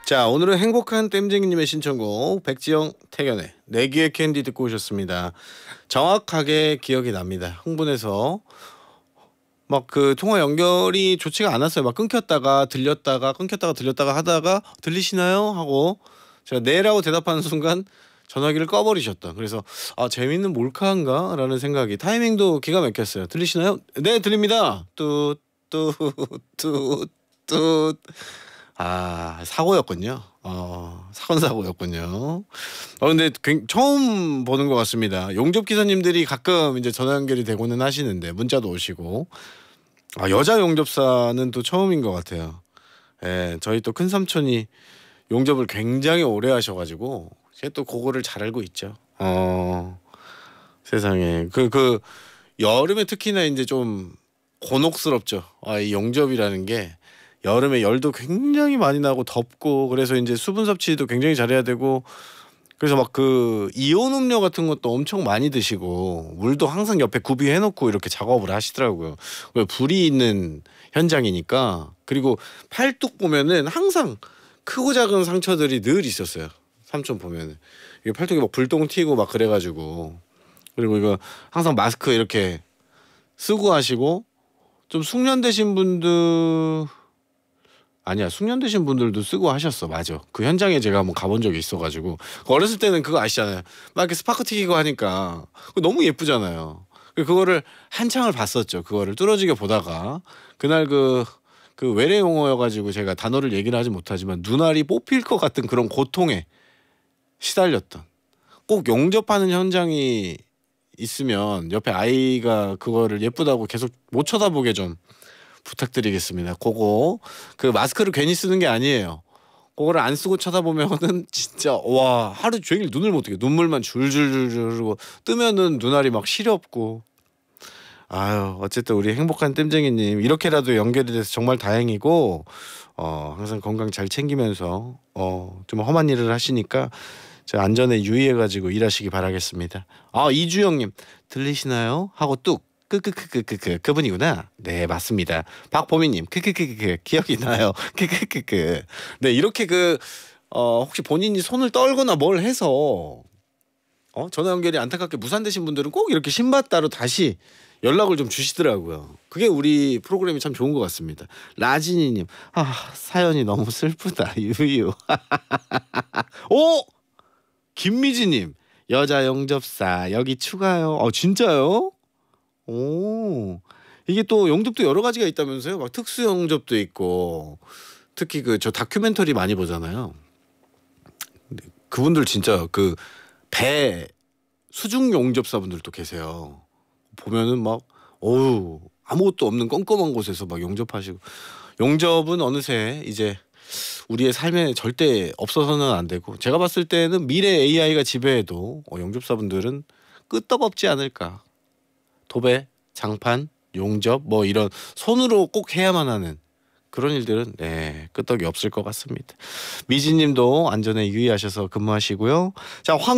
자, 오늘은 행복한 땜쟁이님의 신청곡 백지영 태견의 내 귀의 캔디 듣고 오셨습니다. 정확하게 기억이 납니다. 흥분해서 막 그 통화 연결이 좋지가 않았어요. 막 끊겼다가 들렸다가 끊겼다가 들렸다가 하다가 들리시나요? 하고 제가 네라고 대답하는 순간 전화기를 꺼버리셨다. 그래서 아, 재밌는 몰카인가? 라는 생각이, 타이밍도 기가 막혔어요. 들리시나요? 네, 들립니다. 뚜뚜뚜뚜. 아, 사고였군요. 사건 사고였군요. 근데 처음 보는 것 같습니다. 용접 기사님들이 가끔 이제 전화 연결이 되고는 하시는데 문자도 오시고, 여자 용접사는 또 처음인 것 같아요. 예, 저희 또 큰 삼촌이 용접을 굉장히 오래 하셔가지고 제가 또 그거를 잘 알고 있죠. 세상에 그 여름에 특히나 이제 좀 곤혹스럽죠. 이 용접이라는 게 여름에 열도 굉장히 많이 나고 덥고, 그래서 이제 수분 섭취도 굉장히 잘해야 되고, 그래서 막 그 이온 음료 같은 것도 엄청 많이 드시고 물도 항상 옆에 구비해 놓고 이렇게 작업을 하시더라고요. 불이 있는 현장이니까. 그리고 팔뚝 보면은 항상 크고 작은 상처들이 늘 있었어요. 삼촌 보면은 이게 팔뚝에 막 불똥 튀고 막 그래가지고. 그리고 이거 항상 마스크 이렇게 쓰고 하시고, 좀 숙련되신 분들, 아니야, 숙련되신 분들도 쓰고 하셨어. 맞아. 그 현장에 제가 한번 가본 적이 있어가지고. 어렸을 때는 그거 아시잖아요. 막 이렇게 스파크 튀기고 하니까 그거 너무 예쁘잖아요. 그거를 한창을 봤었죠. 그거를 뚫어지게 보다가 그날 그 외래 용어여가지고 제가 단어를 얘기를 하지 못하지만 눈알이 뽑힐 것 같은 그런 고통에 시달렸던. 꼭 용접하는 현장이 있으면 옆에 아이가 그거를 예쁘다고 계속 못 쳐다보게 좀 부탁드리겠습니다. 그거 그 마스크를 괜히 쓰는 게 아니에요. 그거를 안 쓰고 쳐다보면은 진짜 와, 하루 종일 눈을 못 뜨게, 눈물만 줄줄줄 흐르고 뜨면은 눈알이 막 시렵고. 아유, 어쨌든 우리 행복한 땜쟁이님 이렇게라도 연결이 돼서 정말 다행이고, 항상 건강 잘 챙기면서 좀 험한 일을 하시니까 저 안전에 유의해가지고 일하시기 바라겠습니다. 이주영님 들리시나요? 하고 뚝 그분이구나. 네, 맞습니다. 박보미님 기억이 나요. 네, 이렇게 혹시 본인이 손을 떨거나 뭘 해서 전화 연결이 안타깝게 무산되신 분들은 꼭 이렇게 신받따로 다시 연락을 좀 주시더라고요. 그게 우리 프로그램이 참 좋은 것 같습니다. 라지니님, 사연이 너무 슬프다. 유유. 오, 김미지님, 여자 용접사 여기 추가요. 진짜요? 오, 이게 또 용접도 여러 가지가 있다면서요? 막 특수 용접도 있고, 특히 저 다큐멘터리 많이 보잖아요. 그분들 진짜 그 배 수중 용접사분들도 계세요. 보면은 막 아무것도 없는 껌껌한 곳에서 막 용접하시고. 용접은 어느새 이제 우리의 삶에 절대 없어서는 안 되고, 제가 봤을 때는 미래 AI가 지배해도 용접사분들은 끄떡없지 않을까. 도배, 장판, 용접 뭐 이런 손으로 꼭 해야만 하는 그런 일들은 끄떡이 없을 것 같습니다. 미지님도 안전에 유의하셔서 근무하시고요. 자,